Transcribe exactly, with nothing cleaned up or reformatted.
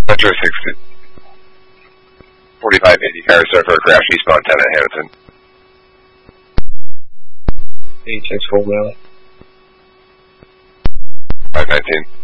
Metro six forty-five eighty car, sorry for a crash, eastbound ten at Hamilton. eight six four Valley. five nineteen.